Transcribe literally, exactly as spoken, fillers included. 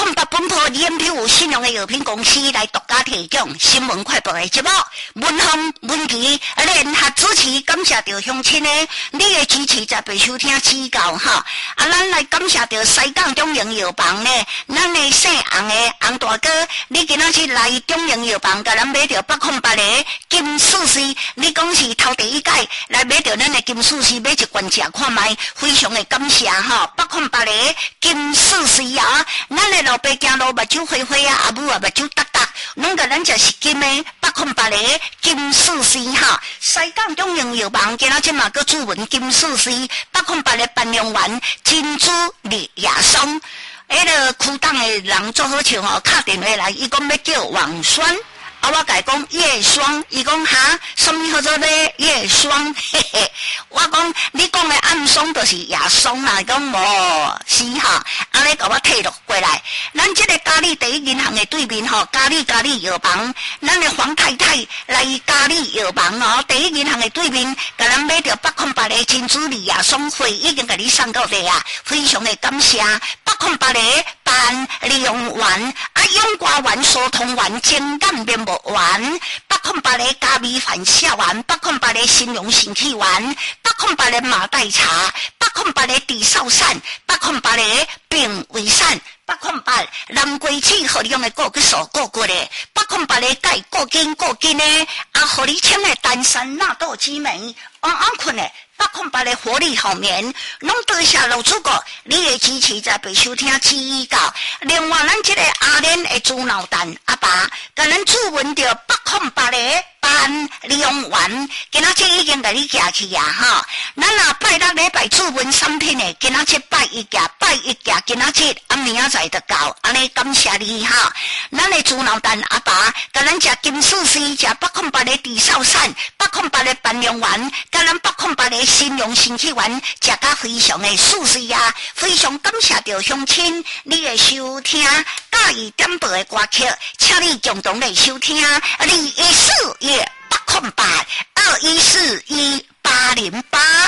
空八本铺年票有信用的药品公司来独家提供新闻快报的节目，文风文琪联合主持，感谢着乡亲的你的支持，才被收听指教哈。啊，咱来感谢着西港中营药房呢，咱的姓洪的洪大哥，你今仔日来中营药房，甲咱买着八空八个金丝丝，你讲是头第一届来买着咱的金丝丝，买一罐食看卖，非常的感谢哈，八空八个金丝丝啊，咱的老爸行路目睭花花啊，阿母啊目睭答答，拢甲咱食是金的八空八个金丝丝哈，西港中营药房今仔日嘛个注文金丝丝，八空八个半量丸珍珠绿叶松，迄个区党的人做好笑吼，打电话来，伊讲要叫王栓。啊，我甲伊讲叶霜，伊讲哈，什么叫做咧叶霜？嘿嘿，我讲你讲的暗霜就是叶霜啦，讲无是哈，安尼甲我退落过来。咱这个嘉义第一银行的对面吼，嘉义嘉义药房，咱的黄太太来嘉义药房哦，第一银行的对面，甲咱买着八空八个珍珠梨啊，松花已经甲你送到地啊，非常的感谢。八空八个办利用丸啊，永瓜丸、疏通丸、精干面膜丸，八空八个加米饭下丸，八空八个新荣神气丸，八空八个马黛茶，八空八个地少散，八空八个病胃散。八空八南瓜子互你用的果骨素果骨的，八空八个钙果筋果筋的，啊，互你请的丹参纳豆激酶，安安困的。八空八的活力好眠，拢多谢老主顾你的支持，才被收听指教。另外，咱这个阿莲的猪脑蛋阿爸，甲咱注文着八空八的办利用完，今仔日已经甲你寄去啊哈。咱若拜六礼拜注文三天的，今仔日拜一架，拜一架，今仔日啊明仔载就到，安尼感谢你哈。咱的猪脑蛋阿爸，甲咱食金丝丝，食八空八的地少散，八空八的办利用丸，甲咱八空八的新荣神气丸，食甲非常的舒适啊！非常感谢着乡亲你的收听，介意点播的歌曲，请你共同来收听。二一四一八空八，二一四一八零八。